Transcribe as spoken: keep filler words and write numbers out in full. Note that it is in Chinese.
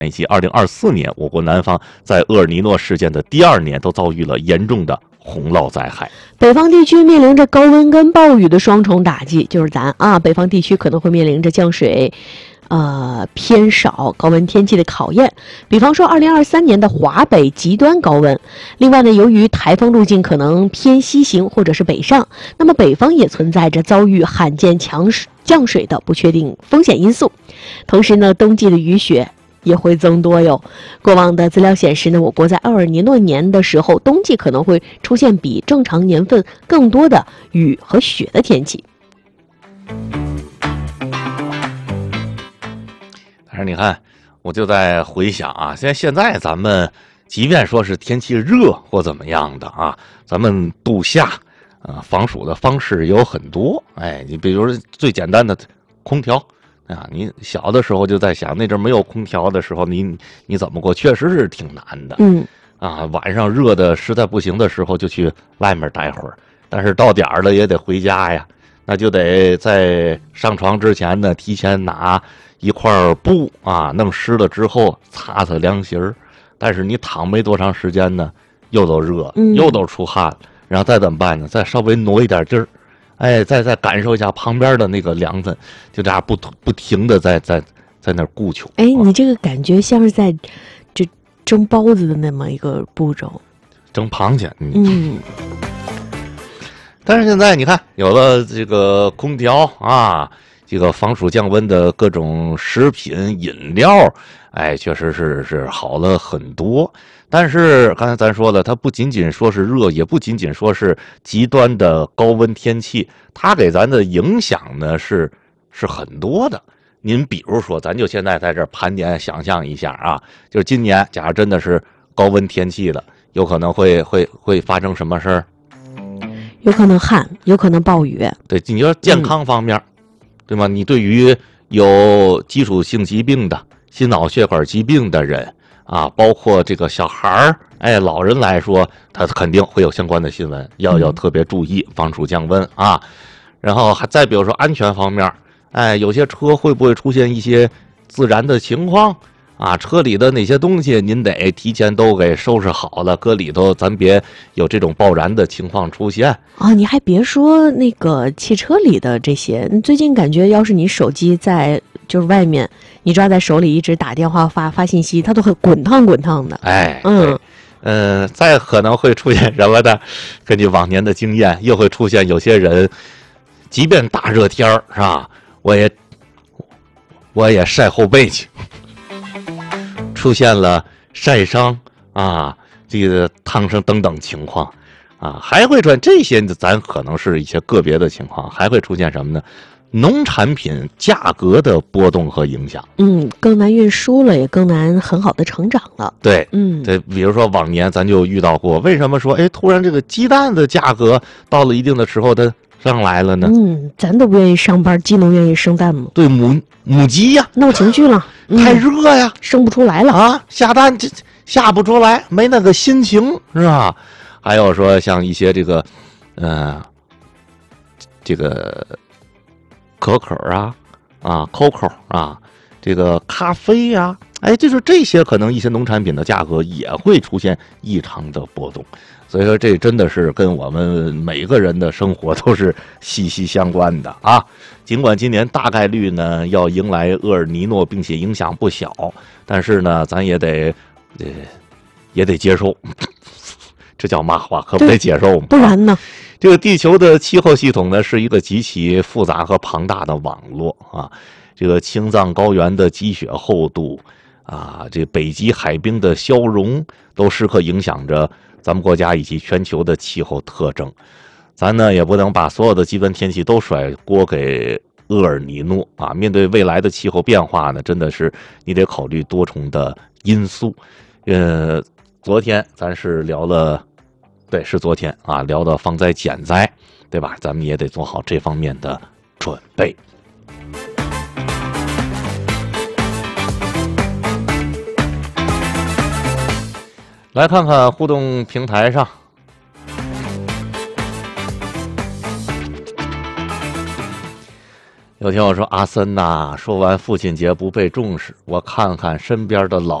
以及二零二四年我国南方在厄尔尼诺事件的第二年都遭遇了严重的洪涝灾害。 北方地区面临着高温跟暴雨的双重打击，就是咱啊，北方地区可能会面临着降水呃偏少、高温天气的考验。比方说二零二三年的华北极端高温。另外呢，由于台风路径可能偏西行或者是北上，那么北方也存在着遭遇罕见强降水的不确定风险因素。同时呢，冬季的雨雪也会增多哟。过往的资料显示呢，我国在厄尔尼诺年的时候，冬季可能会出现比正常年份更多的雨和雪的天气。 但是你看，我就在回想啊，现在现在咱们即便说是天气热或怎么样的啊，咱们度夏啊防暑的方式有很多。哎，你比如说最简单的空调啊，你小的时候就在想，那阵没有空调的时候，你你怎么过？确实是挺难的。 嗯， 啊，晚上热的实在不行的时候，就去外面待会儿。但是到点儿了也得回家呀，那就得在上床之前呢，提前拿一块布啊，弄湿了之后擦擦凉席儿。但是你躺没多长时间呢，又都热，又都出汗了，然后再怎么办呢？再稍微挪一点劲儿。哎，再再感受一下旁边的那个凉粉，就这样不不停的在在在那儿顾求。 哎，你这个感觉像是在这蒸包子的那么一个步骤， 蒸螃蟹。嗯。 嗯， 但是现在你看，有了这个空调啊，这个防暑降温的各种食品饮料，哎，确实是是好了很多。但是刚才咱说了，它不仅仅说是热，也不仅仅说是极端的高温天气，它给咱的影响呢是是很多的。您比如说，咱就现在在这盘点想象一下啊，就是今年假如真的是高温天气了，有可能会会会发生什么事儿？ 有可能旱，有可能暴雨。 对，你说健康方面，嗯、对吗？你对于有基础性疾病的、心脑血管疾病的人啊，包括这个小孩儿、哎老人来说，他肯定会有相关的新闻，要要特别注意防暑降温啊。然后还再比如说安全方面，哎，有些车会不会出现一些自燃的情况？啊，车里的那些东西您得提前都给收拾好了，搁里头，咱别有这种爆燃的情况出现啊！你还别说那个汽车里的这些，最近感觉要是你手机在就是外面，你抓在手里一直打电话发发信息，它都很滚烫滚烫的。 哎， 嗯， 呃，再可能会出现什么呢？根据往年的经验，又会出现有些人，即便大热天儿是吧，我也我也晒后背去。出现了晒伤啊，这个烫伤等等情况啊，还会出现这些，咱可能是一些个别的情况，还会出现什么呢？农产品价格的波动和影响， 嗯，更难运输了，也更难很好的成长了。 对， 嗯， 对，比如说往年咱就遇到过，为什么说哎，突然这个鸡蛋的价格到了一定的时候它上来了呢？ 嗯，咱都不愿意上班，鸡能愿意生蛋吗？ 对，母母鸡呀、 啊，闹情绪了。 太热呀、 嗯，生不出来了啊！下蛋这下不出来，没那个心情，是吧？还有说像一些这个，呃，这个可可啊，啊 ，Coco 啊，这个咖啡呀、啊，哎，就是这些可能一些农产品的价格也会出现异常的波动。所以说，这真的是跟我们每个人的生活都是息息相关的啊！尽管今年大概率呢要迎来厄尔尼诺，并且影响不小，但是呢，咱也得，呃，也得接受。这叫嘛话？可不得接受吗？ 不然呢？ 这个地球的气候系统呢，是一个极其复杂和庞大的网络啊。这个青藏高原的积雪厚度啊，这北极海冰的消融，都时刻影响着咱们国家以及全球的气候特征。咱呢也不能把所有的极端天气都甩锅给厄尔尼诺啊！面对未来的气候变化呢，真的是你得考虑多重的因素。呃，昨天咱是聊了，对，是昨天啊，聊的防灾减灾，对吧？咱们也得做好这方面的准备。来看看互动平台上， 有听友说阿森呐，说完父亲节不被重视，我看看身边的老